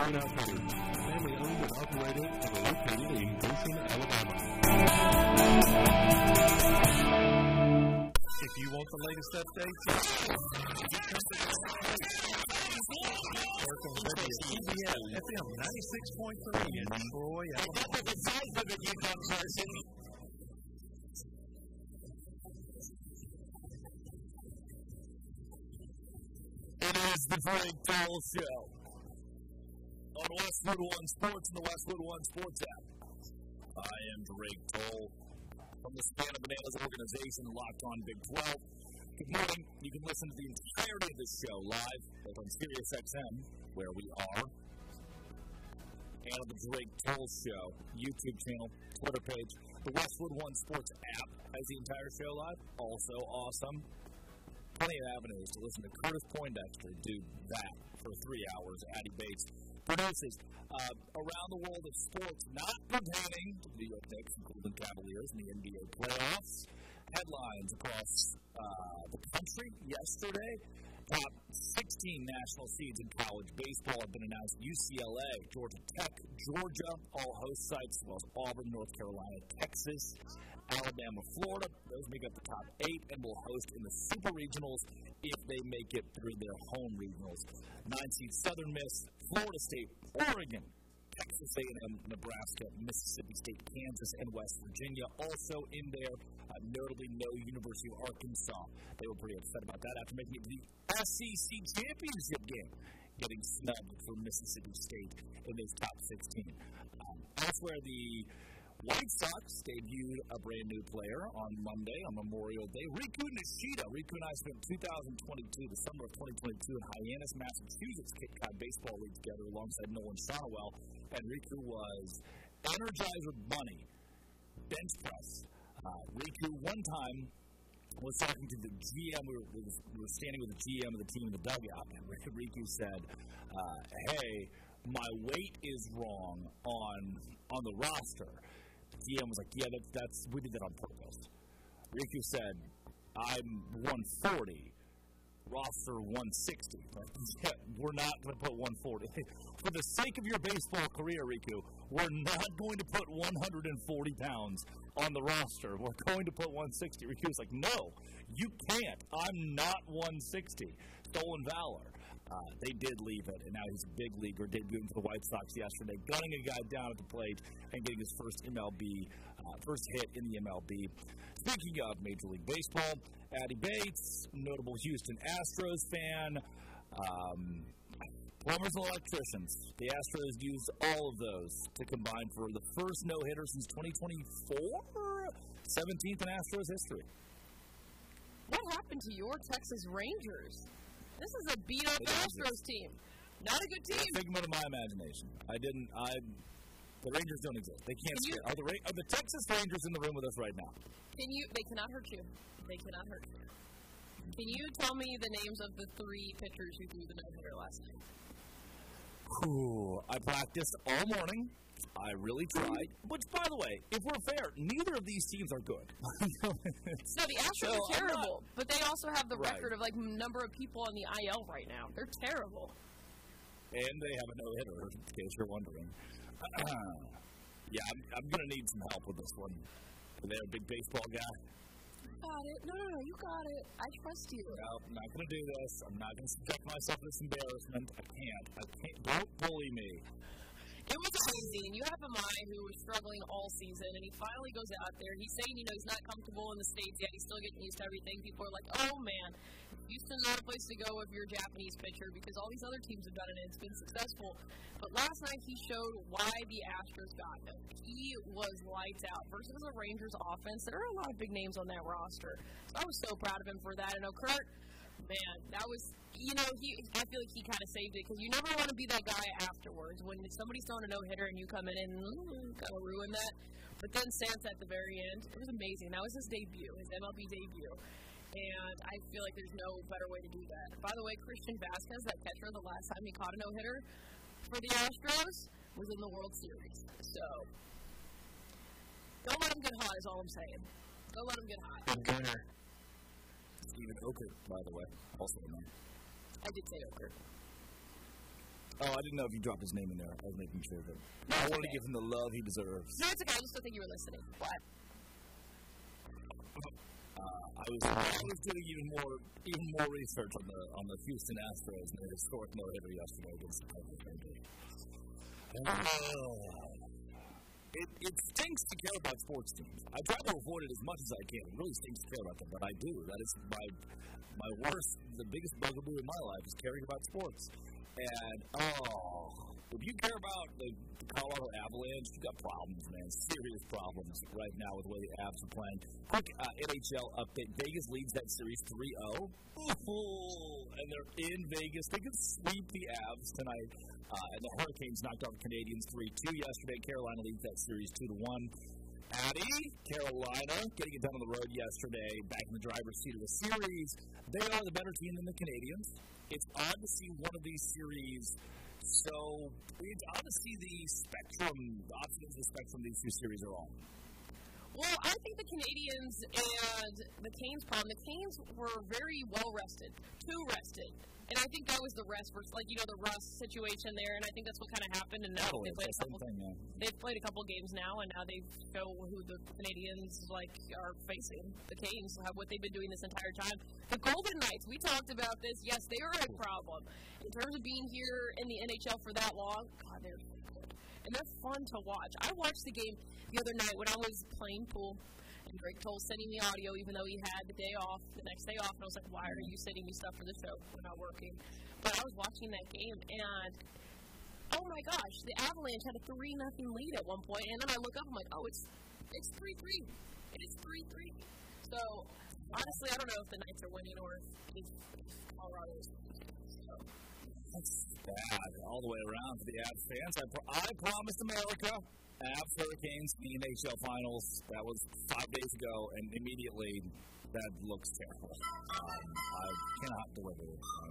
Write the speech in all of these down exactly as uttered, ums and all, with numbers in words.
Burnout Hitters, family owned and operated and located in Goshen, Alabama. If you want the latest updates, C B S F M ninety-six point three in Troy, Alabama. The size of it, Yukon person. It is the Drake Toll Show on Westwood One Sports and the Westwood One Sports app. I am Drake Toll from the Span of Bananas organization, Locked On Big twelve. Good morning. You can listen to the entirety of this show live both on Sirius X M, where we are, and on the Drake Toll Show YouTube channel, Twitter page. The Westwood One Sports app has the entire show live. Also awesome. Plenty of avenues to listen to Curtis Poindexter do that for three hours. Addie Bates produces uh, around the world of sports not pertaining to the New York Knicks and Cleveland Cavaliers in the N B A playoffs. Headlines across uh, the country yesterday. Top sixteen national seeds in college baseball have been announced. U C L A, Georgia Tech, Georgia, all host sites, as well as Auburn, North Carolina, Texas, Alabama, Florida. Those make up the top eight and will host in the Super Regionals if they make it through their home regionals. Nine seed Southern Miss, Florida State, Oregon, Texas A and M, Nebraska, Mississippi State, Kansas, and West Virginia. Also in there, uh, notably no University of Arkansas. They were pretty upset about that after making it to the S E C championship game, getting snubbed for Mississippi State in those top sixteen. Um, elsewhere, the White Sox debuted a brand new player on Monday, on Memorial Day. Riku Nishida. Riku and I spent two thousand twenty-two, the summer of twenty twenty-two, in Hyannis, Massachusetts, Cape Cod Baseball League together alongside Nolan Shonowell. And Riku was Energizer Bunny, bench press. Uh, Riku, one time, was talking to the G M. We were, we were standing with the G M of the team in the dugout, and Riku said, uh, hey, my weight is wrong on on the roster. The G M was like, yeah, that's, that's we did that on purpose. Riku said, I'm one forty, roster one sixty. Yeah, we're not going to put one forty. For the sake of your baseball career, Riku, we're not going to put one hundred forty pounds on the roster. We're going to put one sixty. Riku was like, no, you can't. I'm not one sixty. Stolen valor. Uh, they did leave it, and now he's a big leaguer, debuting for the White Sox yesterday, gunning a guy down at the plate and getting his first M L B, uh, first hit in the M L B. Speaking of Major League Baseball, Addie Bates, notable Houston Astros fan, um, plumbers and electricians. The Astros used all of those to combine for the first no-hitter since twenty twenty-four, seventeenth in Astros history. What happened to your Texas Rangers? This is a beat-up Astros team. Not a good team. Figment of my imagination. I didn't. I. The Rangers don't exist. They can't. Can you, are the are the Texas Rangers in the room with us right now? Can you? They cannot hurt you. They cannot hurt you. Can you tell me the names of the three pitchers who threw the no-hitter last night? Ooh, I practiced all morning. I really tried. Which, by the way, if we're fair, neither of these teams are good. No, the Astros so, are terrible, not, but they also have the right. record of, like, number of people on the I L right now. They're terrible. And they have a no-hitter, in case you're wondering. Uh, yeah, I'm, I'm going to need some help with this one. They're a big baseball guy. You got it. No, no, no, you got it. I trust you. No, I'm not going to do this. I'm not going to subject myself to this embarrassment. I can't. I can't. Don't bully me. It was amazing. You have a guy who was struggling all season, and he finally goes out there. He's saying, you know, he's not comfortable in the States yet. He's still getting used to everything. People are like, oh, man, Houston's not a place to go if you're a Japanese pitcher because all these other teams have done it, and it's been successful. But last night he showed why the Astros got him. He was lights out. Versus the Rangers offense, there are a lot of big names on that roster. So I was so proud of him for that. And, oh, Kurt, man, that was, you know, he. I feel like he kind of saved it because you never want to be that guy afterwards when somebody's throwing a no-hitter and you come in and mm, kind of ruin that. But then Sansa at the very end, it was amazing. That was his debut, his M L B debut. And I feel like there's no better way to do that. By the way, Christian Vasquez, that catcher, the last time he caught a no-hitter for the Astros was in the World Series. So, don't let him get hot is all I'm saying. Don't let him get hot. I'm Gunner. Steven Oker, by the way, also in there. I did say Oker. Oh, I didn't know if you dropped his name in there. I was making sure that no, I wanted okay. to give him the love he deserves. No, it's okay. I just don't think you were listening. What? Uh, I was I was doing even more even more research on the on the Houston Astros and their historic no-hitter yesterday against the Cardinals. It, it stinks to care about sports teams. I try to avoid it as much as I can. It really stinks to care about them, but I do. That is my my worst, the biggest bugaboo in my life is caring about sports. And, oh, if you care about the, the Colorado Avalanche, you've got problems, man. Serious problems right now with the way the Avs are playing. Quick uh, N H L update. Vegas leads that series three oh. And they're in Vegas. They can sweep the Avs tonight. Uh, and the Hurricanes knocked off the Canadiens three two yesterday. Carolina leads that series two to one. Addie, Carolina, getting it done on the road yesterday, back in the driver's seat of the series. They are the better team than the Canadiens. It's odd to see one of these series. So it's odd to see the spectrum, the opposite of the spectrum these two series are on. Well, I think the Canadiens and the Canes problem, the Canes were very well rested, too rested. And I think that was the rest versus, like, you know, the rust situation there, and I think that's what kind of happened. And now oh, they've played a couple. Thing, yeah. They've played a couple games now, and now they show who the Canadians like are facing. The Canes have what they've been doing this entire time. The Golden Knights, we talked about this. Yes, they are a problem in terms of being here in the N H L for that long. God, they're so good, and they're fun to watch. I watched the game the other night when I was playing pool. And Greg Toll sending me audio even though he had the day off, the next day off, and I was like, why are you sending me stuff for the show? We're not working. But I was watching that game, and oh my gosh, the Avalanche had a three nothing lead at one point, and then I look up, I'm like, oh, it's it's three three. It is three three. So, honestly, I don't know if the Knights are winning or if Colorado is winning. So. That's bad all the way around for the Avs fans. I, pro- I promised America Avs Hurricanes in the N H L Finals. That was five days ago, and immediately that looks terrible. Um, I cannot deliver. Um,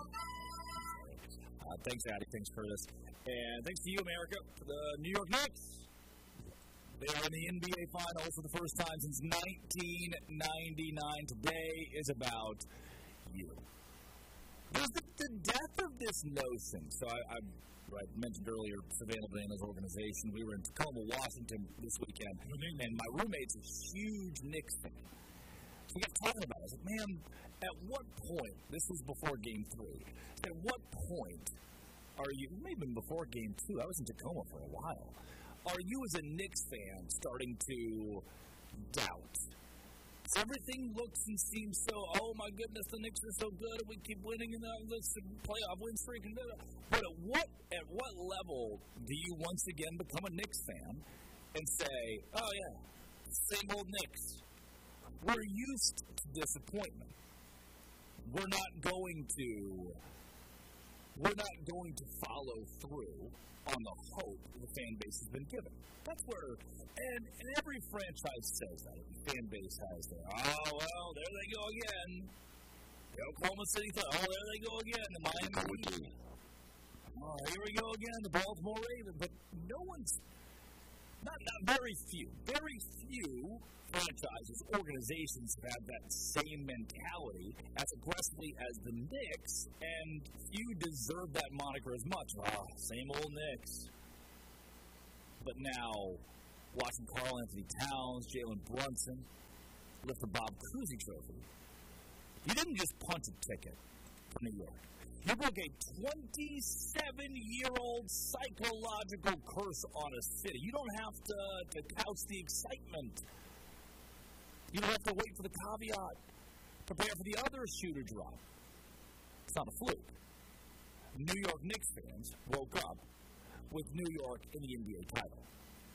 uh, thanks, Addy. Thanks, Curtis. And thanks to you, America, for the New York Knicks. They are in the N B A Finals for the first time since nineteen ninety-nine. Today is about you. There's the, the death of this notion. So I, I, I mentioned earlier Savannah Bananas organization. We were in Tacoma, Washington this weekend, and my roommate's a huge Knicks fan. So we got talking about it. I was like, man, at what point, this was before game three, at what point are you, maybe before game two, I was in Tacoma for a while, are you as a Knicks fan starting to doubt? Everything looks and seems so, oh my goodness, the Knicks are so good and we keep winning in this playoff win streak. And but at what, at what level do you once again become a Knicks fan and say, oh yeah, same old Knicks? We're used to disappointment. We're not going to, we're not going to follow through on the hope the fan base has been given. That's where, and, and every franchise says that. The fan base has that. Oh, well, there they go again. The Oklahoma City Thunder. Oh, there they go again. The Miami Heat. Oh, here we go again. The Baltimore Ravens. But no one's, not, not very few, very few franchises, organizations have had that same mentality as aggressively as the Knicks, and few deserve that moniker as much. Oh, same old Knicks. But now, watching Karl Anthony Towns, Jalen Brunson lift the Bob Cousy Trophy, you didn't just punch a ticket for New York. You broke a twenty-seven-year-old psychological curse on a city. You don't have to, to couch the excitement. You don't have to wait for the caveat. Prepare for the other shoe to drop. It's not a fluke. New York Knicks fans woke up with New York in the N B A title.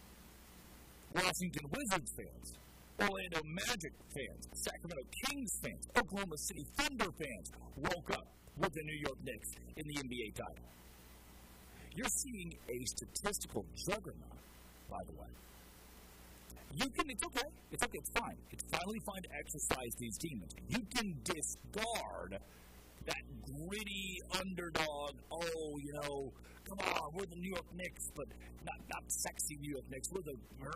Washington Wizards fans, Orlando Magic fans, Sacramento Kings fans, Oklahoma City Thunder fans woke up with the New York Knicks in the N B A title. You're seeing a statistical juggernaut, by the way. You can, it's okay, it's okay, it's fine. It's finally fine to exercise these demons. You can discard that gritty underdog, oh, you know, come on, we're the New York Knicks, but not not sexy New York Knicks. We're the,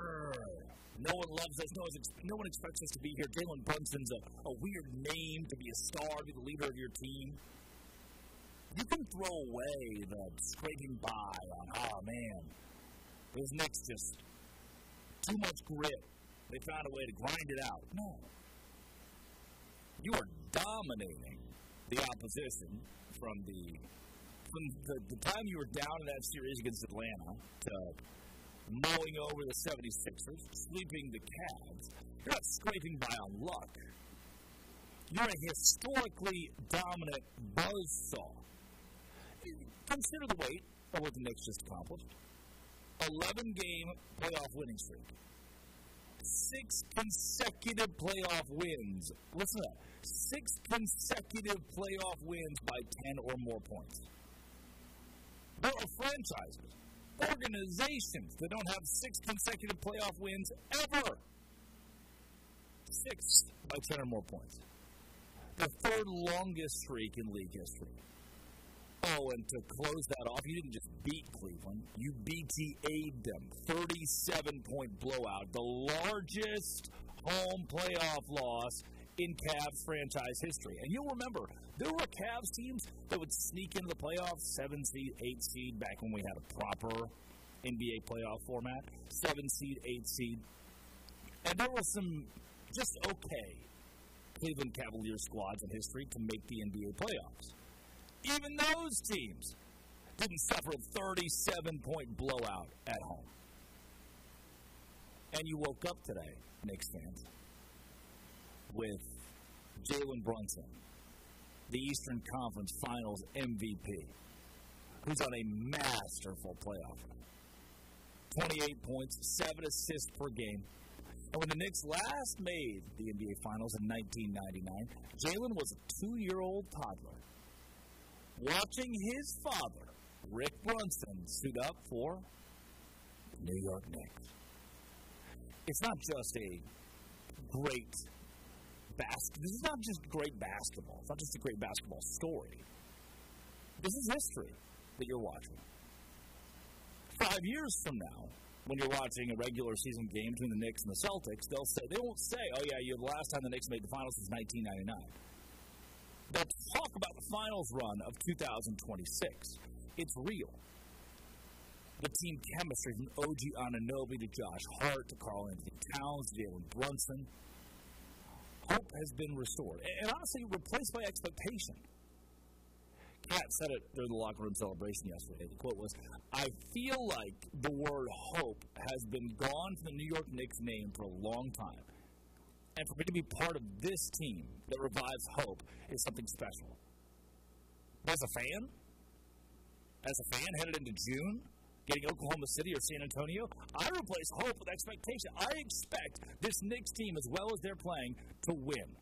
no one loves us, no, no one expects us to be here. Jalen Brunson's a, a weird name to be a star, be the leader of your team. You can throw away the scraping by on, oh, man, those Knicks just too much grit. They found a way to grind it out. No. You are dominating the opposition from the from the, the time you were down in that series against Atlanta to mowing over the seventy-sixers, sweeping the Cavs. You're not scraping by on luck. You're a historically dominant buzzsaw. Consider the weight of what the Knicks just accomplished. eleven-game playoff winning streak. Six consecutive playoff wins. Listen to that. Six consecutive playoff wins by ten or more points. There are franchises, organizations that don't have six consecutive playoff wins ever. Six by ten or more points. The third longest streak in league history. Oh, and to close that off, you didn't just beat Cleveland. You B T A'd them. thirty-seven point blowout. The largest home playoff loss in Cavs franchise history. And you'll remember, there were Cavs teams that would sneak into the playoffs, seven seed, eight seed, back when we had a proper N B A playoff format. seven seed, eight seed. And there were some just okay Cleveland Cavaliers squads in history to make the N B A playoffs. Even those teams didn't suffer a thirty-seven point blowout at home. And you woke up today, Knicks fans, with Jalen Brunson, the Eastern Conference Finals M V P, who's on a masterful playoff run. twenty-eight points, seven assists per game. And when the Knicks last made the N B A Finals in nineteen ninety-nine, Jalen was a two-year-old toddler, watching his father, Rick Brunson, suit up for the New York Knicks. It's not just a great bas- This is not just great basketball. It's not just a great basketball story. This is history that you're watching. Five years from now, when you're watching a regular season game between the Knicks and the Celtics, they'll say they won't say, "Oh yeah, you the last time the Knicks made the finals was nineteen ninety-nine." They'll talk about the finals run of two thousand twenty-six. It's real. The team chemistry from O G Anunoby to Josh Hart to Karl Anthony Towns to Jalen Brunson. Hope has been restored. And honestly, replaced by expectation. Kat said it during the locker room celebration yesterday. The quote was, "I feel like the word hope has been gone from the New York Knicks name for a long time. And for me to be part of this team that revives hope is something special." As a fan, as a fan headed into June, getting Oklahoma City or San Antonio, I replace hope with expectation. I expect this Knicks team, as well as they're playing, to win.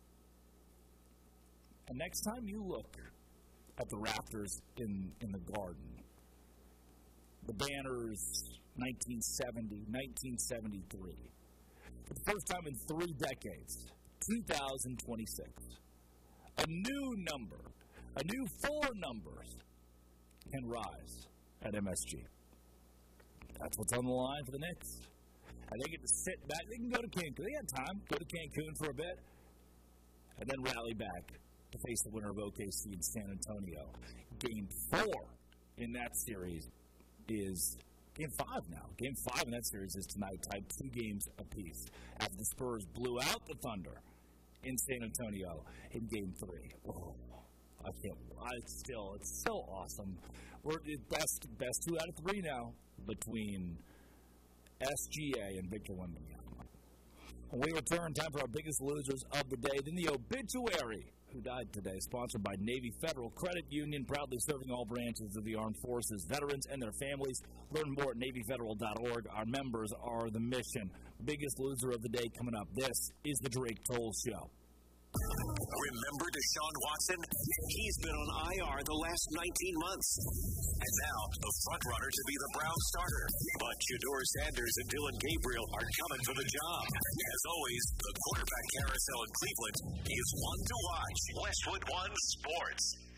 And next time you look at the Raptors in, in the Garden, the banners, nineteen seventy, nineteen seventy-three. For the first time in three decades, two thousand twenty-six. A new number, a new four numbers can rise at M S G. That's what's on the line for the Knicks. And they get to sit back. They can go to Cancun. They got time. Go to Cancun for a bit. And then rally back to face the winner of O K C in San Antonio. Game four in that series is game five now. Game five in that series is tonight, tied two games apiece. After the Spurs blew out the Thunder in San Antonio in game three. Oh, I can't, I still, it's so awesome. We're best, best two out of three now between S G A and Victor Wembanyama. When we return, time for our biggest losers of the day. Then the obituary, who died today, sponsored by Navy Federal Credit Union, proudly serving all branches of the armed forces, veterans, and their families. Learn more at Navy Federal dot org. Our members are the mission. Biggest loser of the day coming up. This is the Drake Toll Show. Remember Deshaun Watson? He's been on I R the last nineteen months. And now, the front-runner to be the Browns starter. But Shedeur Sanders and Dylan Gabriel are coming for the job. As always, the quarterback carousel in Cleveland is one to watch. Westwood One Sports.